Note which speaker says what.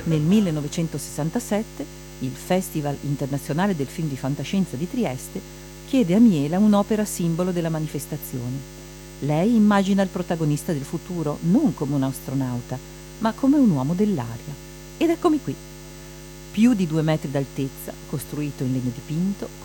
Speaker 1: Nel 1967 il Festival Internazionale del Film di Fantascienza di Trieste chiede a Miela un'opera simbolo della manifestazione. Lei immagina il protagonista del futuro non come un astronauta, ma come un uomo dell'aria. Ed eccomi qui. Più di 2 metri d'altezza, costruito in legno dipinto,